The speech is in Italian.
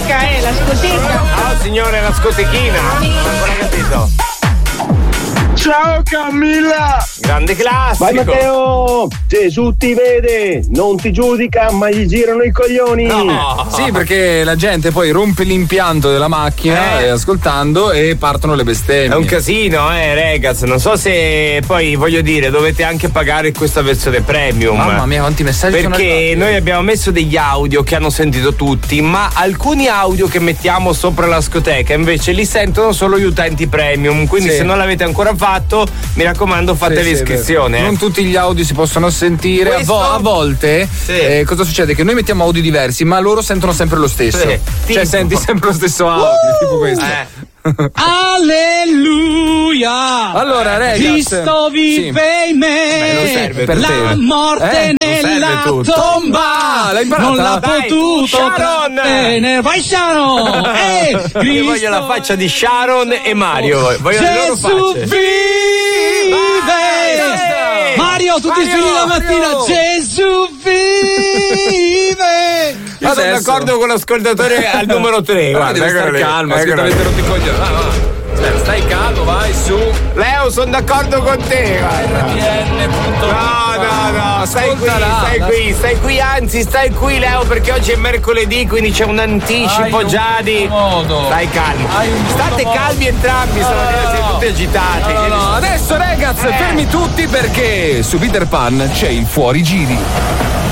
scoteca, la scoteca. Ah, signore, la scotechina. Non ho capito. Ciao Camilla! Grande classico! Vai Matteo! Gesù ti vede, non ti giudica, ma gli girano i coglioni! No. Sì, perché la gente poi rompe l'impianto della macchina ascoltando e partono le bestemmie. È un casino, ragazzi. Non so se poi voglio dire, dovete anche pagare questa versione premium. Mamma mia, quanti messaggi sono perché arrivati. noi abbiamo messo degli audio che hanno sentito tutti, ma alcuni audio che mettiamo sopra la scoteca invece li sentono solo gli utenti premium. Quindi se non l'avete ancora fatto, mi raccomando, fate l'iscrizione. Non tutti gli audio si possono sentire. A volte cosa succede? Che noi mettiamo audio diversi, ma loro sentono sempre lo stesso. Cioè senti sempre lo stesso audio, tipo questo. Alleluia! Allora, ragazzi, Cristo vive in me. non serve per la te. morte nella tomba. L'hai imparata? Non l'ha Dai, potuto Sharon! trattenere. Vai Sharon! Io voglio la faccia di Sharon e Mario. Voglio le loro Gesù facce. vive! Mario, tutti i figli la mattina. Gesù vive! Io sono d'accordo con l'ascoltatore al numero 3. Guarda, devi stare calmo, assolutamente non ti cogliere. Stai calmo, vai su. Leo, sono d'accordo con te. No, stai qui, anzi, stai qui, Leo, perché oggi è mercoledì, quindi c'è un anticipo già di. Stai calmo. State calmi entrambi, stamattina siete tutti agitati. No, adesso, ragazzi, fermi tutti perché su Peter Pan c'è il fuorigiri.